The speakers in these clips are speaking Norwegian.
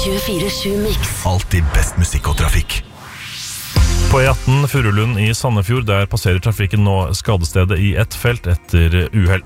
24/7 Mix. Alltid best musikk og trafikk. På E18 Furulund i Sandefjord, der passerer trafikken nå skadestedet i ett felt etter uhell.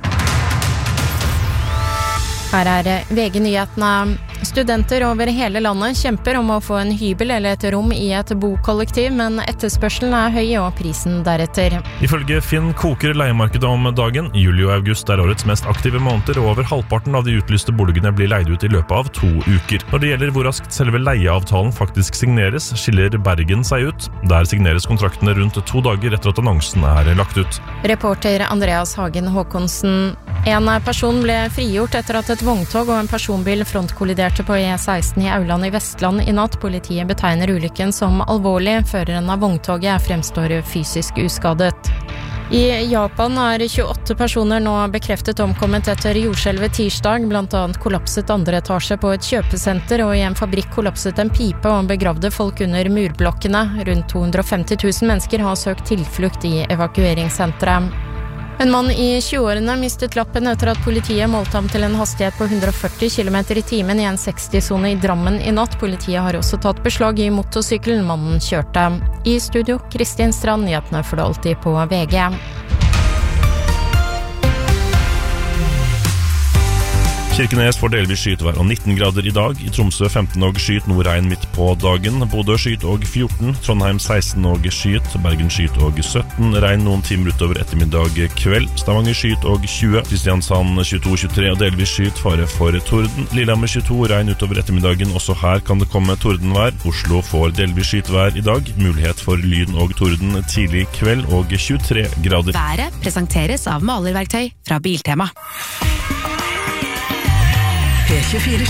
Her VG-nyhetene. Studenter over hele landet kjemper om å få en hybel eller et rom i et bokollektiv, men etterspørselen høy og prisen deretter. Ifølge Finn koker leiemarkedet om dagen. Juli og august årets mest aktive måneder, og over halvparten av de utlyste boligene blir leid ut i løpet av 2 uker. Når det gjelder hvor raskt selve leieavtalen faktisk signeres, skiller Bergen seg ut. Der signeres kontraktene rundt 2 dager etter at annonsen lagt ut. Reporter Andreas Hagen Håkonsen. En person ble frigjort etter at et vogntog og en personbil frontkolliderte på E16 i Auland i Vestland i natt. Politiet betegner ulykken som alvorlig. Føreren av vogntoget fremstår fysisk uskadet. I Japan 28 personer nå bekreftet omkommet etter jordskjelvet tirsdag. Blant annet kollapset andre etasje på et kjøpesenter, og i en fabrikk kollapset en pipe og begravde folk under murblokkene. Rundt 250 000 mennesker har søkt tilflukt i evakueringssenteret. En mann i 20-årene mistet lappen etter at politiet målte ham til en hastighet på 140 km i timen i en 60-zone i Drammen i natt. Politiet har også tatt beslag i motorsykkelen mannen kjørte. I studio, Kristin Strand, nyhetene for det alltid på VG. Kirkenes får delvis skytevær og 19 grader i dag. I Tromsø 15 og skyt, nordregn midt på dagen. Bodø skyt og 14, Trondheim 16 og skyt, Bergen skyt og 17, regn noen timer utover ettermiddag kveld. Stavanger skyt og 20, Kristiansand 22-23 og delvis skyt, fare for torden. Lillehammer 22, regn utover ettermiddagen, også her kan det komme tordenvær. Oslo får delvis skytevær i dag, mulighet for lyn og torden tidlig kveld og 23 grader. Været presenteres av malerverktøy fra Biltema. P24/7